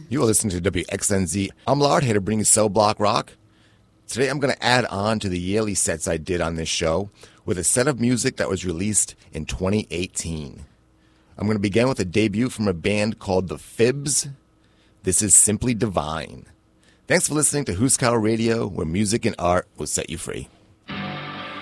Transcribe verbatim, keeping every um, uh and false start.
You are listening to W X N Z. I'm Lard, here to bring you Cell Block Rock. Today I'm going to add on to the yearly sets I did on this show with a set of music that was released in twenty eighteen. I'm going to begin with a debut from a band called The Fibs. This is Simply Divine. Thanks for listening to Huskow Radio, where music and art will set you free.